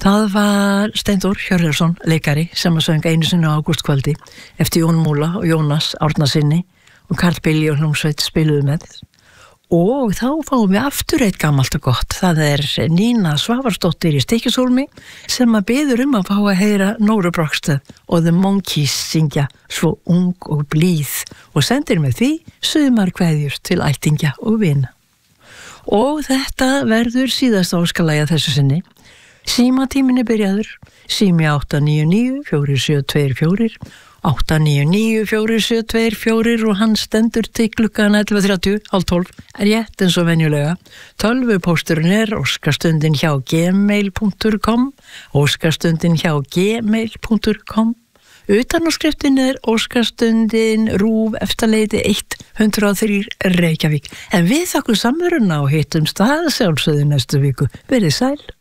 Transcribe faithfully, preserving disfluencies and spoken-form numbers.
Það var Steindór Hjörleifsson, leikari, sem að söng einu sinni á ágústkvöldi eftir Jón Múla og Jónas Árnasinni og Karl Billy og hljómsveit spiluðu með. Og þá fáum við aftur eitt gamalt og gott. Það er Nína Svavarsdóttir í Stykkishólmi sem að biður um að fá að heyra Nóru Brockstedt og The Monkees syngja Svo ung og blíð og sendir með því sumarkveðjur til ættingja og vina. Og þetta verður síðasta óskalægja þessu sinni. Símatíminn er byrjaður, sími átta níu níu fjögur sjö tvö fjögur, átta níu níu fjögur sjö tvö fjögur og hann stendur til klukkan ellefu þrjátíu, hálf tólf, er rétt eins og venjulega. Tölvupósturinn er óskastundin hjá gmail punktur com, óskastundin hjá gmail punktur com. Utanáskriftinn er óskastundin rúf eftirleiti eitt hundrað og þrjú Reykjavík. En við þakkum samveruna og hittumst að sjálfsögðu næstu viku. Verið sæl.